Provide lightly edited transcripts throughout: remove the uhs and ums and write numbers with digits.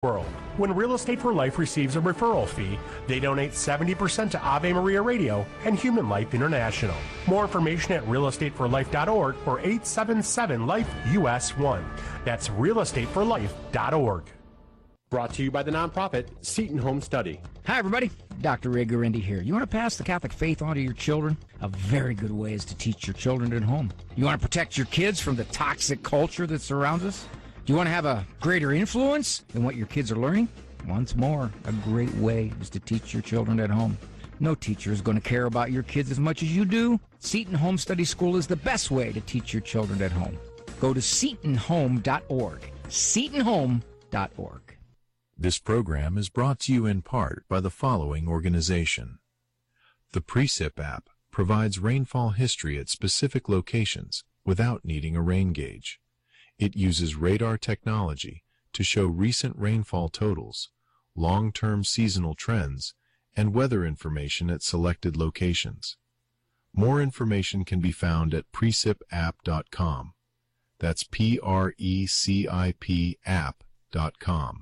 world. When Real Estate for Life receives a referral fee, they donate 70% to Ave Maria Radio and Human Life International. More information at realestateforlife.org or 877-LIFE-US1. That's realestateforlife.org. Brought to you by the nonprofit Seton Home Study. Hi, everybody. Dr. Ray Guarendi here. You want to pass the Catholic faith on to your children? A very good way is to teach your children at home. You want to protect your kids from the toxic culture that surrounds us? Do you want to have a greater influence in what your kids are learning? Once more, a great way is to teach your children at home. No teacher is going to care about your kids as much as you do. Seton Home Study School is the best way to teach your children at home. Go to setonhome.org. setonhome.org. This program is brought to you in part by the following organization. The Precip app provides rainfall history at specific locations without needing a rain gauge. It uses radar technology to show recent rainfall totals, long-term seasonal trends, and weather information at selected locations. More information can be found at precipapp.com. That's PRECIP app.com.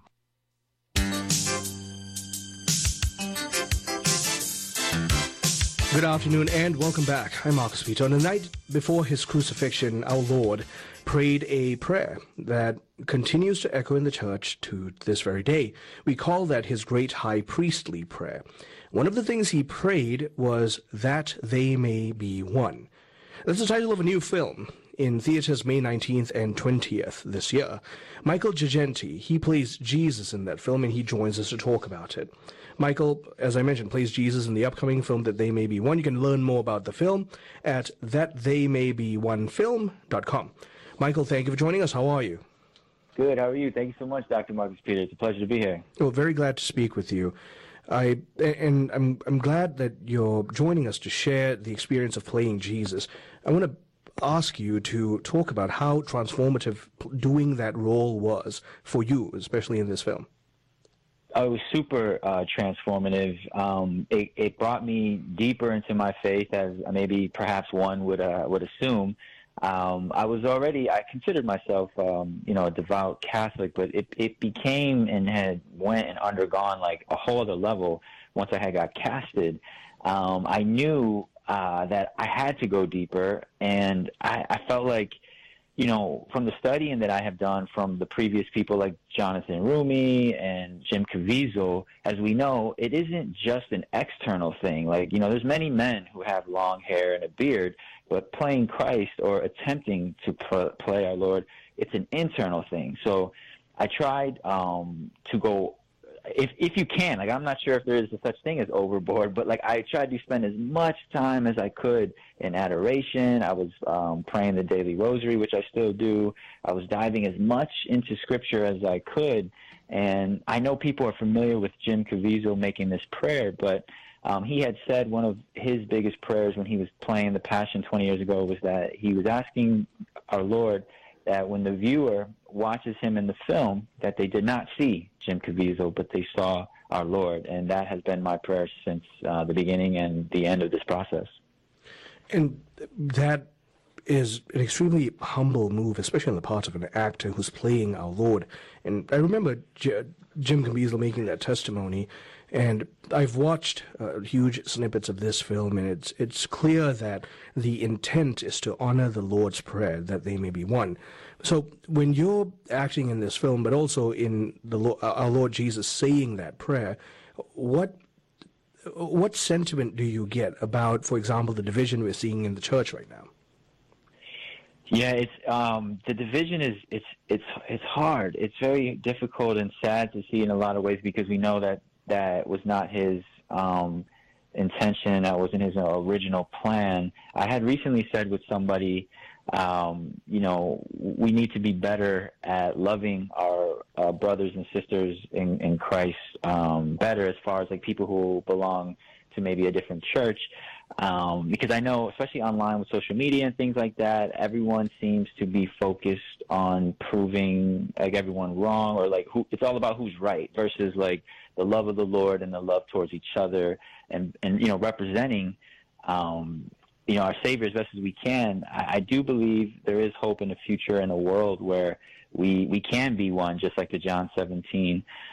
Good afternoon and welcome back. I'm Marcus Peter. On the night before his crucifixion, our Lord prayed a prayer that continues to echo in the church to this very day. We call that his great high priestly prayer. One of the things he prayed was that they may be one. That's the title of a new film in theaters May 19th and 20th this year. Michael Girgenti, he plays Jesus in that film, and he joins us to talk about it. Michael, as I mentioned, plays Jesus in the upcoming film That They May Be One. You can learn more about the film at thattheymaybeonefilm.com. Michael, thank you for joining us. How are you? Good. How are you? Thank you so much, Dr. Marcus Peter. It's a pleasure to be here. Well, very glad to speak with you. I'm glad that you're joining us to share the experience of playing Jesus. I want to ask you to talk about how transformative doing that role was for you, especially in this film. It was super transformative. It brought me deeper into my faith, as maybe perhaps one would assume. I considered myself, a devout Catholic, but it became and had went and undergone like a whole other level once I had got casted. I knew that I had to go deeper, and I felt like, from the studying that I have done from the previous people like Jonathan Rumi and Jim Caviezel, as we know, it isn't just an external thing. Like, there's many men who have long hair and a beard, but playing Christ or attempting to play our Lord, it's an internal thing. So I tried to go, if you can, like, I'm not sure if there is such thing as overboard, but like I tried to spend as much time as I could in adoration. I was praying the daily rosary, which I still do. I was diving as much into scripture as I could. And I know people are familiar with Jim Caviezel making this prayer, but he had said one of his biggest prayers when he was playing the Passion 20 years ago was that he was asking our Lord that when the viewer watches him in the film, that they did not see Jim Caviezel, but they saw our Lord. And that has been my prayer since the beginning and the end of this process. And that is an extremely humble move, especially on the part of an actor who's playing our Lord. And I remember Jim Caviezel making that testimony, and I've watched huge snippets of this film, and it's clear that the intent is to honor the Lord's Prayer, that they may be one. So when you're acting in this film, but also in our Lord Jesus saying that prayer, what sentiment do you get about, for example, the division we're seeing in the church right now? Yeah, it's the division is it's hard. It's very difficult and sad to see in a lot of ways, because we know that was not his intention. That wasn't his original plan. I had recently said with somebody, we need to be better at loving our brothers and sisters in Christ better, as far as like people who belong to maybe a different church. Because I know, especially online with social media and things like that, everyone seems to be focused on proving like everyone wrong, or like it's all about who's right versus like the love of the Lord and the love towards each other, and representing our Savior as best as we can. I do believe there is hope in the future in a world where we can be one, just like the John 17